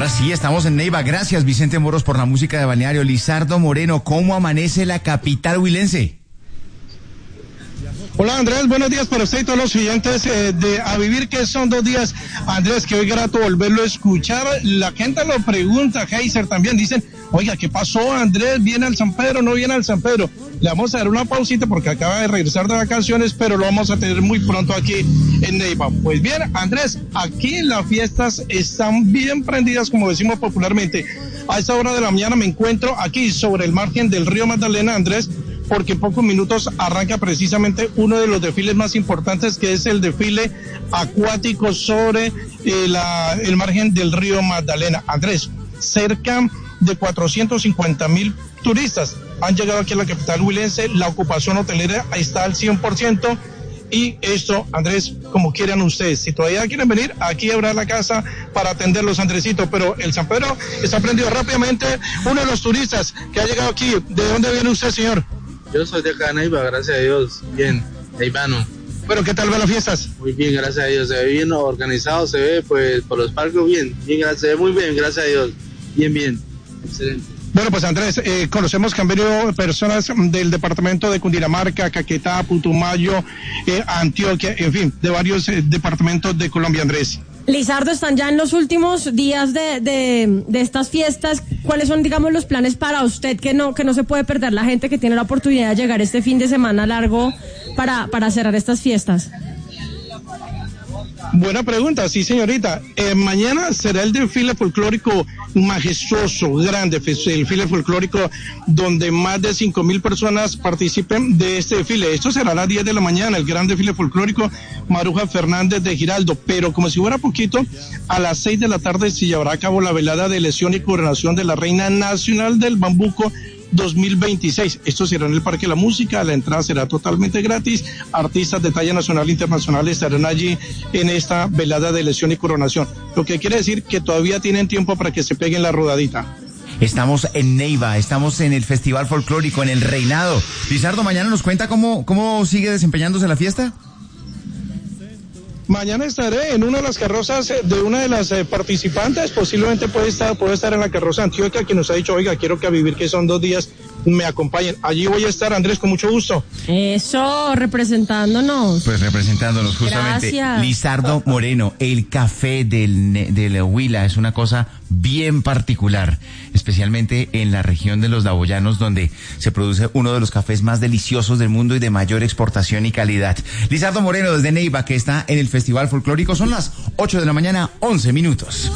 Ahora sí, estamos en Neiva. Gracias, Vicente Moros, por la música de Balneario. Lizardo Moreno, ¿cómo amanece la capital huilense? Hola Andrés, buenos días para usted y todos los oyentes de A Vivir, que son 2 días. Andrés, que hoy grato volverlo a escuchar. La gente lo pregunta, Heiser también, dicen, oiga, ¿qué pasó Andrés? ¿Viene al San Pedro? ¿No viene al San Pedro? Le vamos a dar una pausita porque acaba de regresar de vacaciones, pero lo vamos a tener muy pronto aquí en Neiva. Pues bien, Andrés, aquí las fiestas están bien prendidas, como decimos popularmente. A esta hora de la mañana me encuentro aquí sobre el margen del río Magdalena, Andrés, porque en pocos minutos arranca precisamente uno de los desfiles más importantes, que es el desfile acuático sobre el margen del río Magdalena. Andrés, cerca de 450,000 turistas han llegado aquí a la capital huilense. La ocupación hotelera está al 100%. Y esto, Andrés, como quieran ustedes, si todavía quieren venir, aquí habrá la casa para atenderlos, Andresito, pero el San Pedro está prendido rápidamente. Uno de los turistas que ha llegado aquí, ¿de dónde viene usted, señor? Yo soy de acá, Neiva, gracias a Dios, bien, neivano. Bueno, ¿qué tal van las fiestas? Muy bien, gracias a Dios, se ve bien organizado, se ve pues por los parques bien, se ve muy bien, gracias a Dios, bien, excelente. Bueno, pues Andrés, conocemos que han venido personas del departamento de Cundinamarca, Caquetá, Putumayo, Antioquia, en fin, de varios departamentos de Colombia, Andrés. Lizardo, están ya en los últimos días de estas fiestas. ¿Cuáles son, digamos, los planes para usted que no se puede perder la gente que tiene la oportunidad de llegar este fin de semana largo para cerrar estas fiestas? Buena pregunta, sí señorita. Mañana será el desfile folclórico majestuoso, grande, el desfile folclórico donde más de 5,000 personas participen de este desfile. Esto será a las 10 de la mañana, el gran desfile folclórico Maruja Fernández de Giraldo, pero como si fuera poquito, a las 6 de la tarde se llevará a cabo la velada de elección y coronación de la Reina Nacional del Bambuco 2026. Esto será en el Parque de la Música, la entrada será totalmente gratis. Artistas de talla nacional e internacional estarán allí en esta velada de elección y coronación, lo que quiere decir que todavía tienen tiempo para que se peguen la rodadita. Estamos en Neiva, estamos en el Festival Folclórico, en el Reinado. Lizardo, mañana nos cuenta cómo sigue desempeñándose la fiesta. Mañana estaré en una de las carrozas de una de las participantes, posiblemente puede estar en la carroza Antioquia, que nos ha dicho, oiga, quiero que a Vivir, que son 2 días, me acompañen. Allí voy a estar, Andrés, con mucho gusto. Eso, representándonos. Pues representándonos, justamente. Gracias. Lizardo Moreno, el café del Huila es una cosa bien particular, especialmente en la región de los Dabollanos, donde se produce uno de los cafés más deliciosos del mundo y de mayor exportación y calidad. Lizardo Moreno, desde Neiva, que está en el Festival Folclórico. Son las 8 de la mañana, 11 minutos.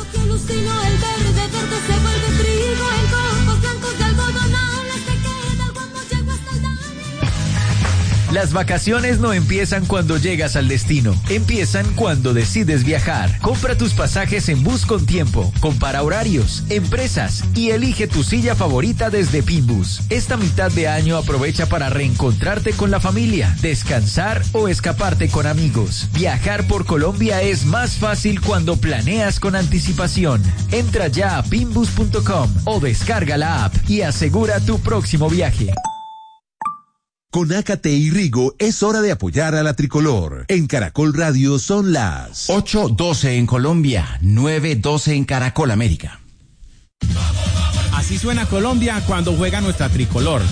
Las vacaciones no empiezan cuando llegas al destino, empiezan cuando decides viajar. Compra tus pasajes en Bus con Tiempo, compara horarios, empresas y elige tu silla favorita desde Pinbus. Esta mitad de año aprovecha para reencontrarte con la familia, descansar o escaparte con amigos. Viajar por Colombia es más fácil cuando planeas con anticipación. Entra ya a pinbus.com o descarga la app y asegura tu próximo viaje. Con Ácate y Rigo es hora de apoyar a la tricolor. En Caracol Radio son las 8:12 en Colombia, 9:12 en Caracol América. Así suena Colombia cuando juega nuestra tricolor.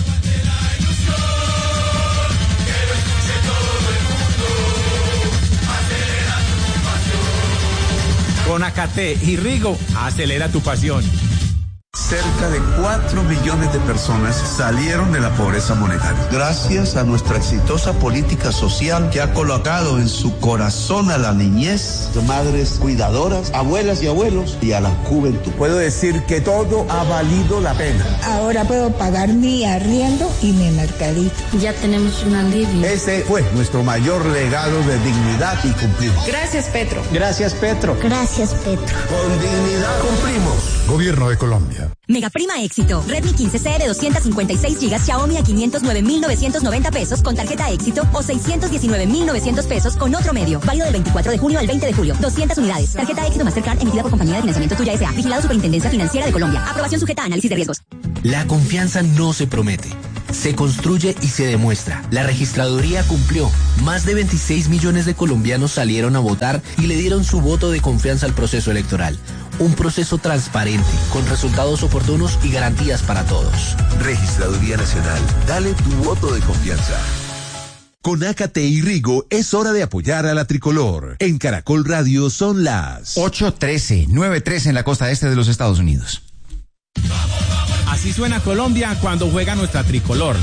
Con Ácate y Rigo, acelera tu pasión. Cerca de 4 millones de personas salieron de la pobreza monetaria. Gracias a nuestra exitosa política social que ha colocado en su corazón a la niñez, madres cuidadoras, abuelas y abuelos y a la juventud. Puedo decir que todo ha valido la pena. Ahora puedo pagar mi arriendo y mi mercadito. Ya tenemos un alivio. Ese fue nuestro mayor legado de dignidad y cumplimos. Gracias, Petro. Gracias, Petro. Gracias, Petro. Con dignidad cumplimos. Gobierno de Colombia. Mega prima éxito. Redmi 15C de 256 GB Xiaomi a 509,990 pesos con tarjeta éxito o 619,900 pesos con otro medio. Válido del 24 de junio al 20 de julio. 200 unidades. Tarjeta éxito Mastercard emitida por Compañía de Financiamiento Tuya S.A. Vigilado Superintendencia Financiera de Colombia. Aprobación sujeta a análisis de riesgos. La confianza no se promete. Se construye y se demuestra. La registraduría cumplió. Más de 26 millones de colombianos salieron a votar y le dieron su voto de confianza al proceso electoral. Un proceso transparente, con resultados oportunos y garantías para todos. Registraduría Nacional, dale tu voto de confianza. Con Ácate y Rigo es hora de apoyar a la tricolor. En Caracol Radio son las 8:13, 9:13 en la costa este de los Estados Unidos. Así suena Colombia cuando juega nuestra tricolor.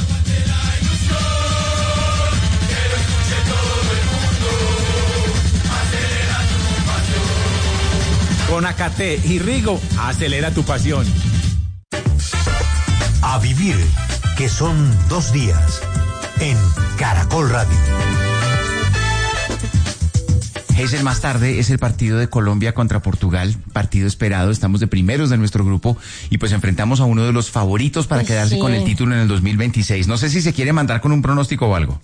Con Ácate y Rigo, acelera tu pasión. A vivir, que son 2 días, en Caracol Radio. Hazel, más tarde es el partido de Colombia contra Portugal, partido esperado, estamos de primeros de nuestro grupo y pues enfrentamos a uno de los favoritos para quedarse con el título en el 2026. No sé si se quiere mandar con un pronóstico o algo.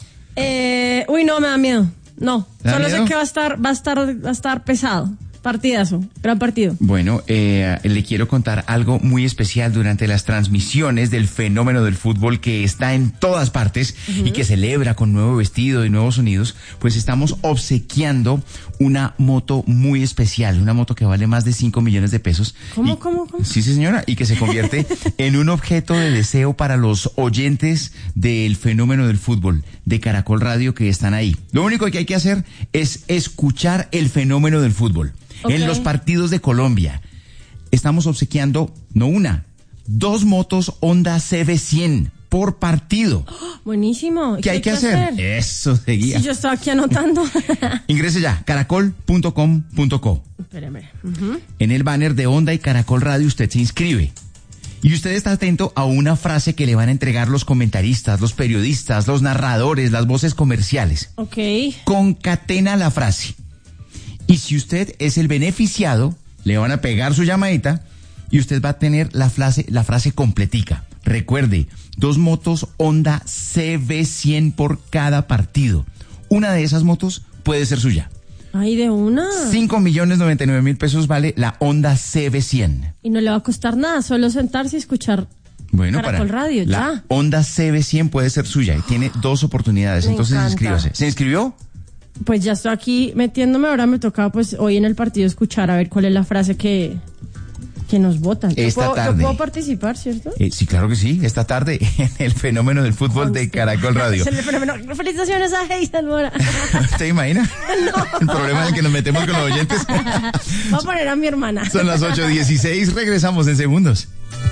No, me da miedo. No, solo miedo? sé que va a estar pesado. Partidazo, gran partido. Bueno, le quiero contar algo muy especial durante las transmisiones del fenómeno del fútbol que está en todas partes y que celebra con nuevo vestido y nuevos sonidos. Pues estamos obsequiando una moto muy especial, una moto que vale más de 5 millones de pesos. ¿Cómo? Sí, señora, y que se convierte en un objeto de deseo para los oyentes del fenómeno del fútbol de Caracol Radio que están ahí. Lo único que hay que hacer es escuchar el fenómeno del fútbol. Okay. En los partidos de Colombia estamos obsequiando, no una, 2 motos Honda CB100 por partido. Oh, buenísimo. ¿Qué hay que hacer? Eso, seguía. Sí, yo estaba aquí anotando. Ingrese ya, caracol.com.co. Espérame. En el banner de Honda y Caracol Radio usted se inscribe. Y usted está atento a una frase que le van a entregar los comentaristas, los periodistas, los narradores, las voces comerciales. Ok. Concatena la frase. Y si usted es el beneficiado, le van a pegar su llamadita y usted va a tener la frase completica. Recuerde, 2 motos Honda CB100 por cada partido. Una de esas motos puede ser suya. Ay, de una. 5.099.000 pesos vale la Honda CB100. Y no le va a costar nada, solo sentarse y escuchar Caracol Radio, la ya. Honda CB100 puede ser suya y tiene 2 oportunidades. Entonces inscríbase. ¿Se inscribió? Pues ya estoy aquí metiéndome, ahora me toca pues hoy en el partido escuchar a ver cuál es la frase que nos votan. Esta tarde. Yo puedo participar, ¿cierto? Sí, claro que sí. Esta tarde en el fenómeno del fútbol de Caracol Radio. Felicitaciones a Hazel Mora. ¿Usted imagina? No. El problema en el que nos metemos con los oyentes. Voy a poner a mi hermana. Son las 8:16, regresamos en segundos.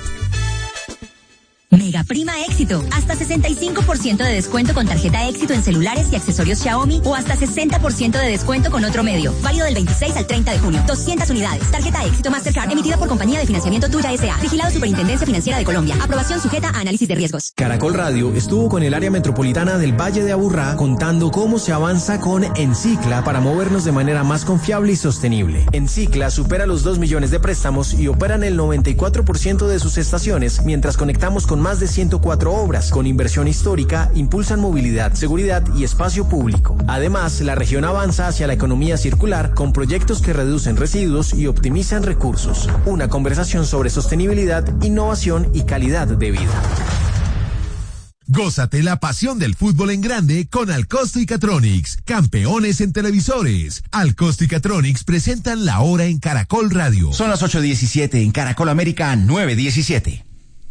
Mega Prima Éxito. Hasta 65% de descuento con tarjeta Éxito en celulares y accesorios Xiaomi o hasta 60% de descuento con otro medio. Válido del 26 al 30 de junio. 200 unidades. Tarjeta Éxito Mastercard emitida por Compañía de Financiamiento Tuya S.A. Vigilado Superintendencia Financiera de Colombia. Aprobación sujeta a análisis de riesgos. Caracol Radio estuvo con el área metropolitana del Valle de Aburrá contando cómo se avanza con Encicla para movernos de manera más confiable y sostenible. Encicla supera los 2 millones de préstamos y operan el 94% de sus estaciones mientras conectamos con más de 104 obras. Con inversión histórica, impulsan movilidad, seguridad y espacio público. Además, la región avanza hacia la economía circular con proyectos que reducen residuos y optimizan recursos. Una conversación sobre sostenibilidad, innovación y calidad de vida. Gózate la pasión del fútbol en grande con Alcosto y Catronics, campeones en televisores. Alcosto y Catronics presentan la hora en Caracol Radio. Son las 8:17 en Caracol América 9:17.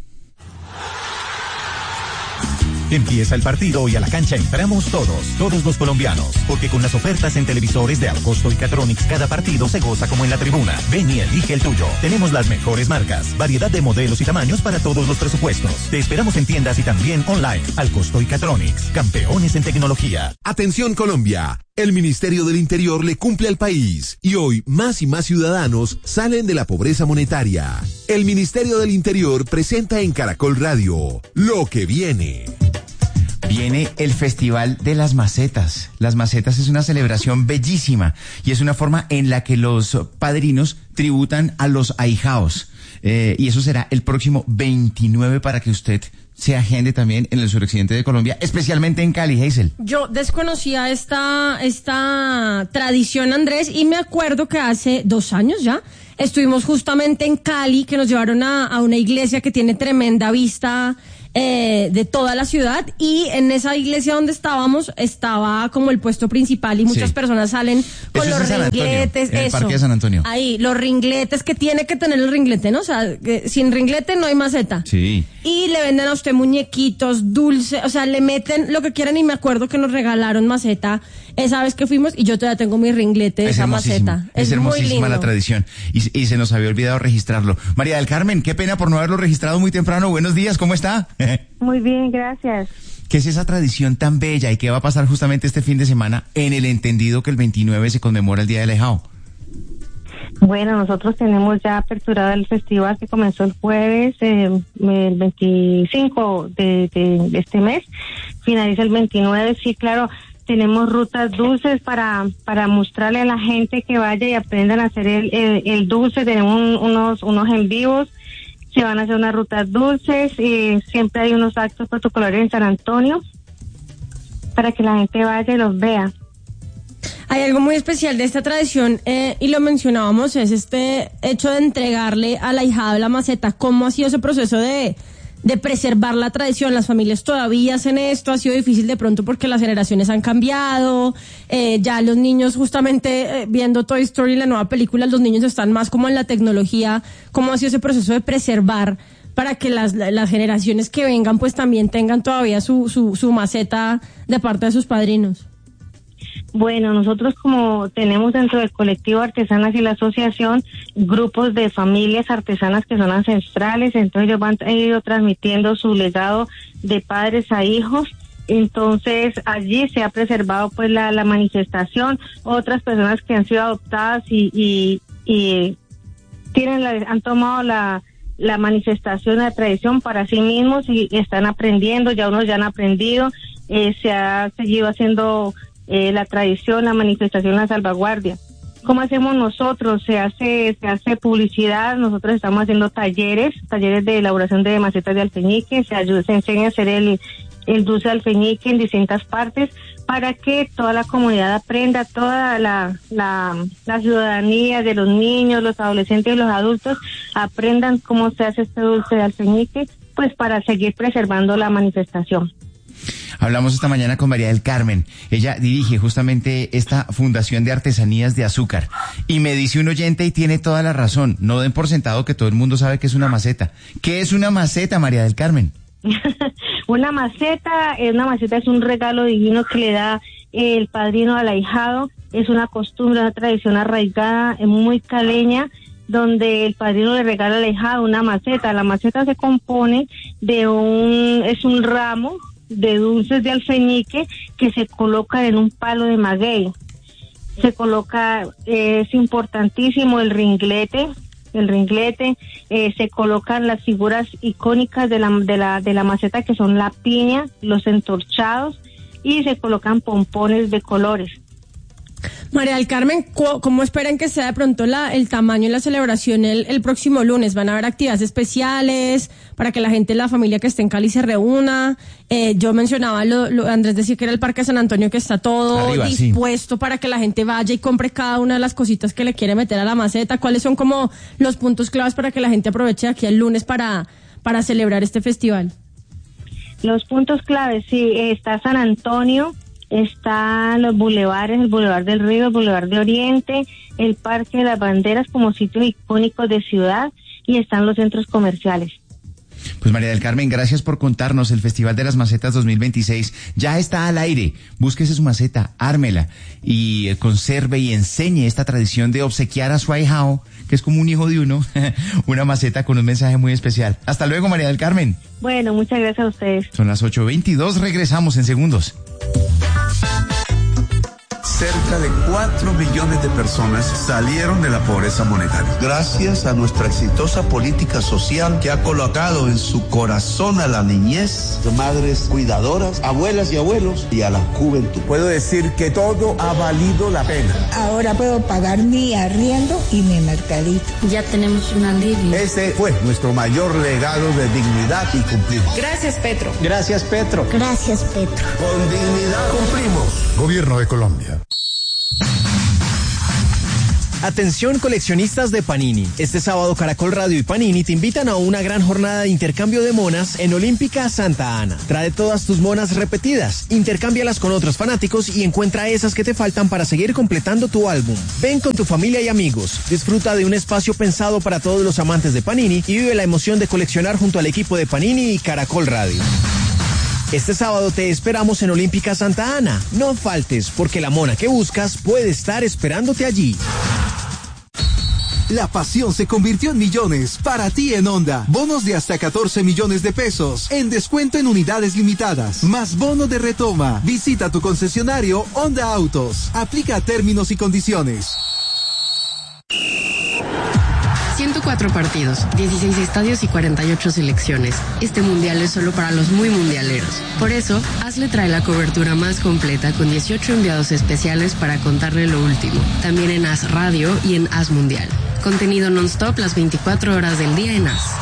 Empieza el partido y a la cancha entramos todos los colombianos, porque con las ofertas en televisores de Alcosto y Catronics cada partido se goza como en la tribuna. Ven y elige el tuyo. Tenemos las mejores marcas, variedad de modelos y tamaños para todos los presupuestos. Te esperamos en tiendas y también online. Alcosto y Catronics, campeones en tecnología. Atención Colombia. El Ministerio del Interior le cumple al país y hoy más y más ciudadanos salen de la pobreza monetaria. El Ministerio del Interior presenta en Caracol Radio lo que viene. Viene el Festival de las Macetas. Las Macetas es una celebración bellísima y es una forma en la que los padrinos tributan a los ahijaos. Y eso será el próximo 29 para que usted se agende también en el suroccidente de Colombia, especialmente en Cali, Hazel. Yo desconocía esta tradición, Andrés, y me acuerdo que hace 2 años ya estuvimos justamente en Cali, que nos llevaron a una iglesia que tiene tremenda vista de toda la ciudad, y en esa iglesia donde estábamos estaba como el puesto principal y muchas personas salen con los ringletes. En el Parque de San Antonio. Ahí, los ringletes que tiene que tener el ringlete, ¿no? O sea, sin ringlete no hay maceta. Sí. Y le venden a usted muñequitos, dulces, o sea, le meten lo que quieran, y me acuerdo que nos regalaron maceta esa vez que fuimos y yo todavía tengo mi ringlete de esa maceta. Es hermosísima la tradición y se nos había olvidado registrarlo. María del Carmen, qué pena por no haberlo registrado muy temprano. Buenos días, ¿cómo está? Muy bien, gracias. ¿Qué es esa tradición tan bella y qué va a pasar justamente este fin de semana en el entendido que el 29 se conmemora el Día del Aijao? Bueno, nosotros tenemos ya aperturado el festival que comenzó el jueves, el 25 de este mes, finaliza el 29, sí, claro. Tenemos rutas dulces para mostrarle a la gente que vaya y aprendan a hacer el dulce. Tenemos unos en vivos, se van a hacer unas rutas dulces, y siempre hay unos actos protocolares en San Antonio para que la gente vaya y los vea. Hay algo muy especial de esta tradición, y lo mencionábamos, es este hecho de entregarle al ahijado la maceta. ¿Cómo ha sido ese proceso de preservar la tradición? Las familias todavía hacen esto, ha sido difícil de pronto porque las generaciones han cambiado, ya los niños justamente viendo Toy Story, la nueva película, los niños están más como en la tecnología. ¿Cómo ha sido ese proceso de preservar para que las generaciones que vengan pues también tengan todavía su maceta de parte de sus padrinos? Bueno, nosotros como tenemos dentro del colectivo Artesanas y la asociación grupos de familias artesanas que son ancestrales, entonces ellos han ido transmitiendo su legado de padres a hijos. Entonces allí se ha preservado pues la manifestación. Otras personas que han sido adoptadas y han tomado la manifestación, la tradición para sí mismos y están aprendiendo, ya unos ya han aprendido, se ha seguido haciendo la tradición, la manifestación, la salvaguardia. ¿Cómo hacemos nosotros? Se hace publicidad, nosotros estamos haciendo talleres de elaboración de macetas de alfeñique, se enseña a hacer el dulce de alfeñique en distintas partes para que toda la comunidad aprenda, toda la ciudadanía de los niños, los adolescentes y los adultos aprendan cómo se hace este dulce de alfeñique, pues para seguir preservando la manifestación. Hablamos esta mañana con María del Carmen. Ella dirige justamente esta Fundación de Artesanías de Azúcar. Y me dice un oyente, y tiene toda la razón, no den por sentado que todo el mundo sabe que es una maceta. ¿Qué es una maceta, María del Carmen? Una maceta es un regalo divino que le da el padrino al ahijado. Es una costumbre, una tradición arraigada, muy caleña, donde el padrino le regala al ahijado una maceta. La maceta se compone es un ramo de dulces de alfeñique que se coloca en un palo de maguey. Se coloca, es importantísimo el ringlete, se colocan las figuras icónicas de la maceta, que son la piña, los entorchados, y se colocan pompones de colores. María del Carmen, ¿cómo esperan que sea de pronto el tamaño y la celebración el próximo lunes? ¿Van a haber actividades especiales para que la gente, la familia que esté en Cali se reúna? Yo mencionaba, Andrés decía que era el Parque San Antonio, que está todo arriba, dispuesto, sí, para que la gente vaya y compre cada una de las cositas que le quiere meter a la maceta. ¿Cuáles son como los puntos claves para que la gente aproveche aquí el lunes para celebrar este festival? Los puntos claves, sí, está San Antonio, están los bulevares, el Boulevard del Río, el Boulevard de Oriente, el Parque de las Banderas como sitios icónicos de ciudad, y están los centros comerciales. Pues María del Carmen, gracias por contarnos. El Festival de las Macetas 2026 ya está al aire. Búsquese su maceta, ármela y conserve y enseñe esta tradición de obsequiar a su ahijao, que es como un hijo de uno, una maceta con un mensaje muy especial. Hasta luego, María del Carmen. Bueno, muchas gracias a ustedes. Son las 8:22, regresamos en segundos. Cerca de 4 millones de personas salieron de la pobreza monetaria. Gracias a nuestra exitosa política social que ha colocado en su corazón a la niñez, madres cuidadoras, abuelas y abuelos, y a la juventud. Puedo decir que todo ha valido la pena. Ahora puedo pagar mi arriendo y mi mercadito. Ya tenemos un alivio. Ese fue nuestro mayor legado de dignidad y cumplimos. Gracias, Petro. Gracias, Petro. Gracias, Petro. Con dignidad cumplimos. Gobierno de Colombia. Atención coleccionistas de Panini. Este sábado Caracol Radio y Panini te invitan a una gran jornada de intercambio de monas en Olímpica Santa Ana. Trae todas tus monas repetidas, intercámbialas con otros fanáticos y encuentra esas que te faltan para seguir completando tu álbum. Ven con tu familia y amigos, disfruta de un espacio pensado para todos los amantes de Panini y vive la emoción de coleccionar junto al equipo de Panini y Caracol Radio. Este sábado te esperamos en Olímpica Santa Ana. No faltes, porque la mona que buscas puede estar esperándote allí. La pasión se convirtió en millones para ti en Honda. Bonos de hasta 14 millones de pesos en descuento en unidades limitadas, más bono de retoma. Visita tu concesionario Honda Autos. Aplica términos y condiciones. 104 partidos, 16 estadios y 48 selecciones. Este mundial es solo para los muy mundialeros. Por eso, Hazle trae la cobertura más completa con 18 enviados especiales para contarle lo último. También en Haz Radio y en Haz Mundial. Contenido non-stop las 24 horas del día en Haz.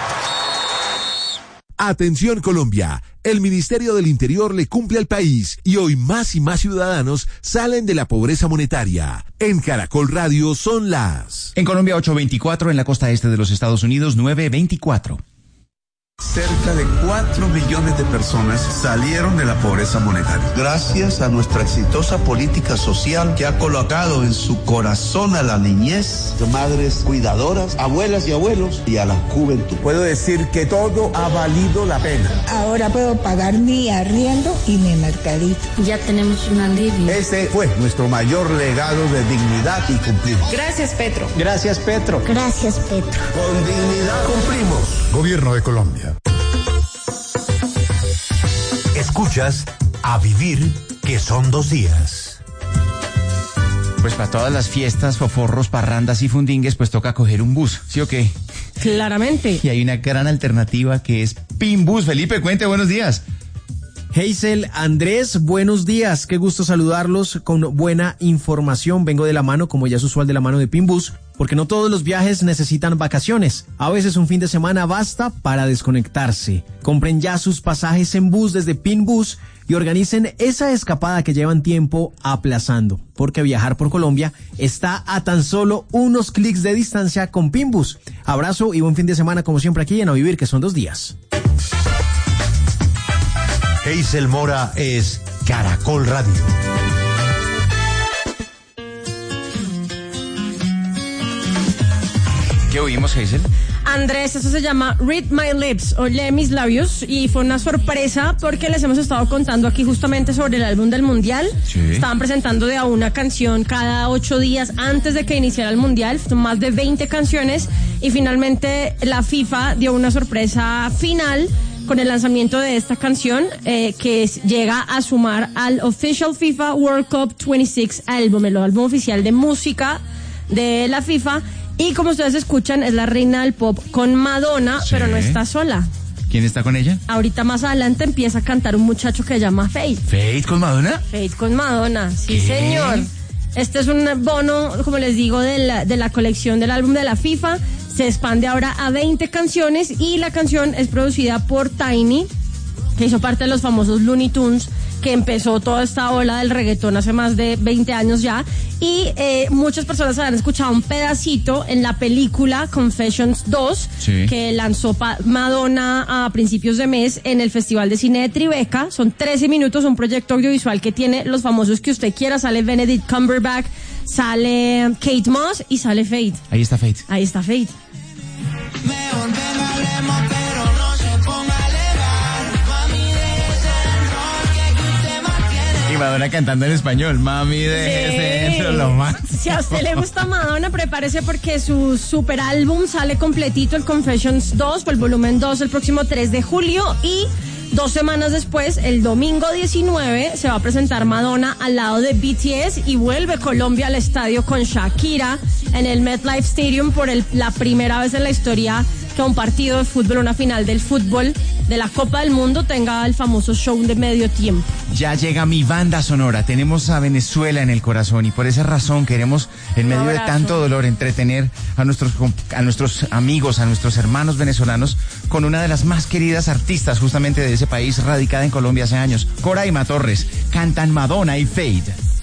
Atención Colombia, el Ministerio del Interior le cumple al país y hoy más y más ciudadanos salen de la pobreza monetaria. En Caracol Radio son las... En Colombia 8:24, en la costa este de los Estados Unidos 9:24. Cerca de 4 millones de personas salieron de la pobreza monetaria. Gracias a nuestra exitosa política social que ha colocado en su corazón a la niñez, de madres cuidadoras, abuelas y abuelos y a la juventud. Puedo decir que todo ha valido la pena. Ahora puedo pagar mi arriendo y mi mercadito. Ya tenemos un alivio. Ese fue nuestro mayor legado de dignidad y cumplimos. Gracias, Petro. Gracias, Petro. Gracias, Petro. Con dignidad cumplimos. Gobierno de Colombia. Escuchas A Vivir, que son 2 días. Pues para todas las fiestas, foforros, parrandas y fundingues, pues toca coger un bus, ¿sí o qué? Claramente. Y hay una gran alternativa que es Pinbus. Felipe, cuente, buenos días. Hazel, Andrés, buenos días. Qué gusto saludarlos con buena información. Vengo de la mano, como ya es usual, de la mano de Pinbus, porque no todos los viajes necesitan vacaciones. A veces un fin de semana basta para desconectarse. Compren ya sus pasajes en bus desde Pinbus y organicen esa escapada que llevan tiempo aplazando, porque viajar por Colombia está a tan solo unos clics de distancia con Pinbus. Abrazo y buen fin de semana como siempre aquí en A Vivir, que son 2 días. Hazel Mora es Caracol Radio. ¿Qué oímos, Hazel? Andrés, eso se llama Read My Lips, o Lee Mis Labios, y fue una sorpresa porque les hemos estado contando aquí justamente sobre el álbum del Mundial. Sí. Estaban presentando de a una canción cada 8 días antes de que iniciara el Mundial, son más de 20 canciones, y finalmente la FIFA dio una sorpresa final con el lanzamiento de esta canción que llega a sumar al Official FIFA World Cup 26 Album, el álbum oficial de música de la FIFA. Y como ustedes escuchan, es la reina del pop con Madonna, sí, pero no está sola. ¿Quién está con ella? Ahorita más adelante empieza a cantar un muchacho que se llama Fate. ¿Fate con Madonna? Fate con Madonna, sí, ¿qué? Señor. Este es un bono, como les digo, de la colección del álbum de la FIFA. Se expande ahora a 20 canciones y la canción es producida por Tiny, que hizo parte de los famosos Looney Tunes, que empezó toda esta ola del reggaetón hace más de 20 años ya. Y muchas personas han escuchado un pedacito en la película Confessions 2, sí, que lanzó Madonna a principios de mes en el Festival de Cine de Tribeca. Son 13 minutos, un proyecto audiovisual que tiene los famosos que usted quiera. Sale Benedict Cumberbatch, sale Kate Moss y sale Fate. Ahí está Fate. Ahí está Fate. Y Madonna cantando en español, mami, de eso lo más. Si a usted le gusta Madonna, prepárese porque su super álbum sale completito, el Confessions 2, o el volumen 2, el próximo 3 de julio, y 2 semanas después, el domingo 19, se va a presentar Madonna al lado de BTS y vuelve Colombia al estadio con Shakira en el MetLife Stadium por la primera vez en la historia que un partido de fútbol, una final del fútbol de la Copa del Mundo, tenga el famoso show de medio tiempo. Ya llega mi banda sonora, tenemos a Venezuela en el corazón y por esa razón queremos, en medio de tanto dolor, entretener a nuestros amigos, a nuestros hermanos venezolanos con una de las más queridas artistas justamente de ese país, radicada en Colombia hace años, Coraima Torres. Cantan Madonna y Fade.